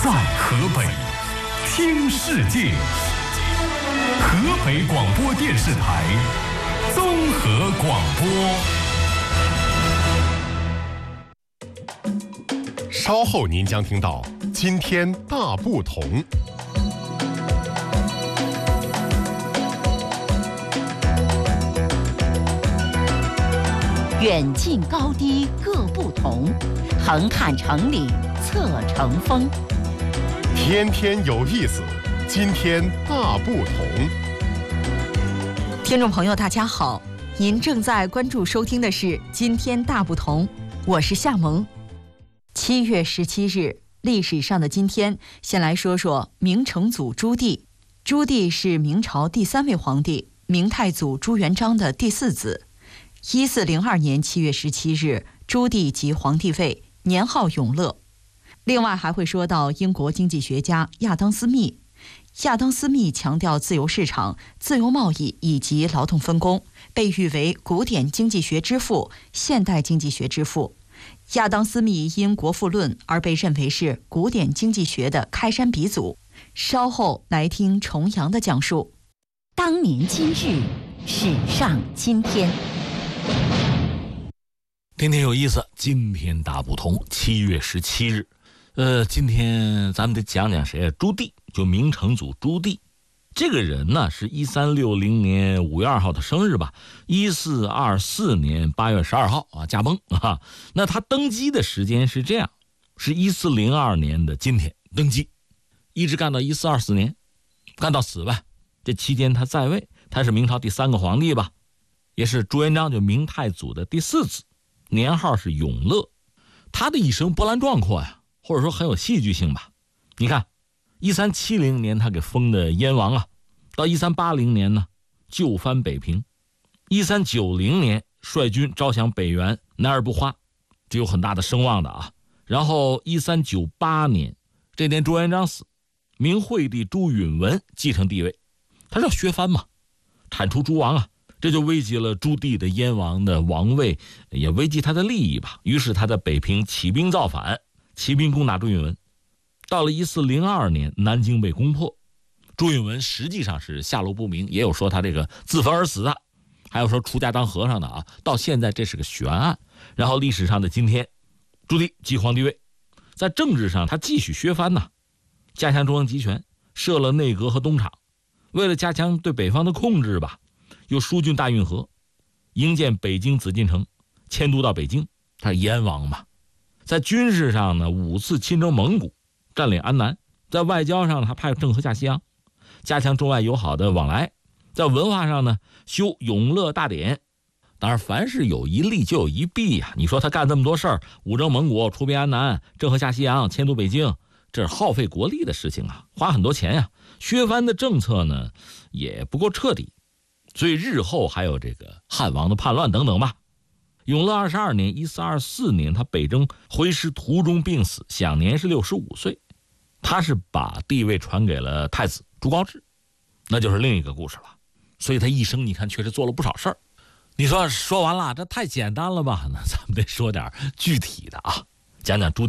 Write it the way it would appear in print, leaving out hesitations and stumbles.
在河北听世界，河北广播电视台综合广播。稍后您将听到今天大不同。 远近高低各不同，横看成岭侧成峰。 天天有意思，今天大不同。 听众朋友大家好，您正在关注收听的是今天大不同，我是夏萌。7月17日，历史上的今天，先来说说明成祖朱棣。朱棣是明朝第3位皇帝，明太祖朱元璋的第4子。1402年7月17日，朱棣即皇帝位，年号永乐。另外还会说到英国经济学家亚当斯密。亚当斯密强调自由市场、自由贸易以及劳动分工，被誉为古典经济学之父、现代经济学之父。亚当斯密因《国富论》而被认为是古典经济学的开山鼻祖。稍后来听重阳的讲述。当年今日，史上今天。 天天有意思，今天大不同。7月17日，今天咱们得讲讲谁啊？朱棣，就明成祖朱棣。这个人呢，是1360年5月2号的生日吧，1424年8月12号啊，驾崩啊。那他登基的时间是这样，是1402年的今天登基，一直干到1424年，干到死吧。这期间他在位，他是明朝第3个皇帝吧，也是朱元璋就明太祖的第4子，年号是永乐。他的一生波澜壮阔呀，或者说很有戏剧性吧。你看1370年他给封的燕王啊，到1380年呢就藩北平，1390年率军招降北元，南而不花，这有很大的声望的啊。然后1398年，这年朱元璋死，明惠帝朱允炆继承帝位，他是要削藩嘛，铲除诸王啊，这就危及了朱棣的燕王的王位，也危及他的利益吧。于是他在北平起兵造反，起兵攻打朱允炆。到了1402年，南京被攻破，朱允炆实际上是下落不明，也有说他这个自焚而死的，还有说出家当和尚的啊。到现在这是个悬案。然后历史上的今天，朱棣继皇帝位，在政治上他继续削藩呐，加强中央集权，设了内阁和东厂。为了加强对北方的控制吧，又疏浚大运河，营建北京紫禁城，迁都到北京，他是燕王嘛。在军事上呢，5次亲征蒙古，占领安南。在外交上他派郑和下西洋，加强中外友好的往来。在文化上呢，修永乐大典。当然凡是有一利就有一弊啊，你说他干这么多事儿，五征蒙古，出兵安南，郑和下西洋，迁都北京，这是耗费国力的事情啊，花很多钱呀。削藩的政策呢也不够彻底，所以日后还有这个汉王的叛乱等等吧。永乐22年1424年，他北征回师途中病死，享年是65岁。他是把帝位传给了太子朱高炽，那就是另一个故事了。所以他一生你看确实做了不少事儿。你说完了，这太简单了吧？那咱们得说点具体的啊，讲讲朱棣